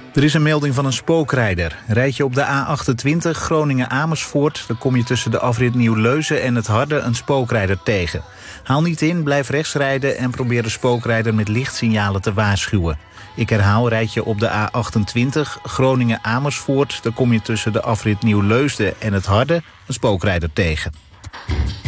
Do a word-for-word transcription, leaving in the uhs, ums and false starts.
Er is een melding van een spookrijder. Rijd je op de A achtentwintig Groningen-Amersfoort... dan kom je tussen de afrit Nieuw-Leuzen en het Harde een spookrijder tegen. Haal niet in, blijf rechts rijden en probeer de spookrijder met lichtsignalen te waarschuwen. Ik herhaal, rijd je op de A achtentwintig Groningen-Amersfoort... dan kom je tussen de afrit Nieuw-Leusden en het Harde een spookrijder tegen.